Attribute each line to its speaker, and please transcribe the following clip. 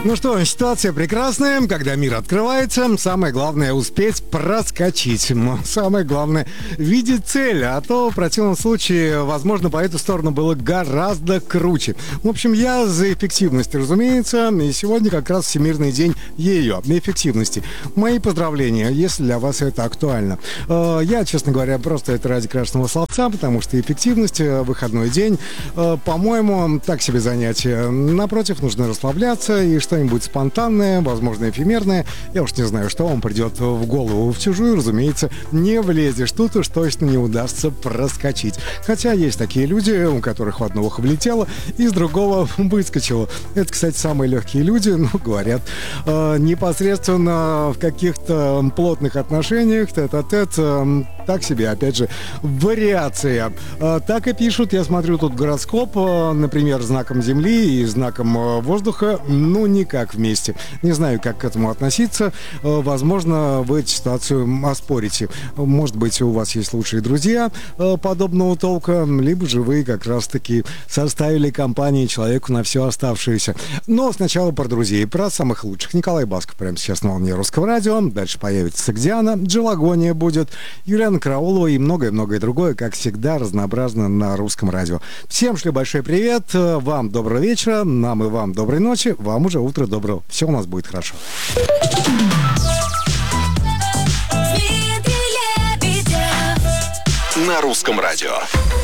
Speaker 1: Ну что, ситуация прекрасная, когда мир открывается, самое главное успеть проскочить. Самое главное видеть цель, а то в противном случае, возможно, по эту сторону было гораздо круче. В общем, я за эффективность, разумеется, и сегодня как раз Всемирный день ее, эффективности. Мои поздравления, если для вас это актуально. Я, честно говоря, просто это ради красного словца, потому что эффективность, выходной день, по-моему, так себе занятие. Напротив, нужно расслабляться и что-нибудь спонтанное, возможно, эфемерное. Я уж не знаю, что вам придет в голову. В чужую, разумеется, не влезешь. Тут уж точно не удастся проскочить. Хотя есть такие люди, у которых в одно ухо влетело, из другого выскочило. Это, кстати, самые легкие люди, говорят, непосредственно в каких-то плотных отношениях, тет-а-тет, так себе, опять же, вариация. Так и пишут, я смотрю тут гороскоп, например, знаком Земли и знаком воздуха, никак вместе. Не знаю, как к этому относиться. Возможно, вы эту ситуацию оспорите. Может быть, у вас есть лучшие друзья подобного толка, либо же вы как раз-таки составили компанию человеку на все оставшееся. Но сначала про друзей, про самых лучших. Николай Басков прямо сейчас на волне Русского радио. Дальше появится Сагдиана, Джелагония будет, Юлиана Караулова и многое-многое другое, как всегда, разнообразно на Русском радио. Всем шлю большой привет, вам доброго вечера, нам и вам доброй ночи, вам уже утро доброго. Все у нас будет хорошо.
Speaker 2: На Русском радио.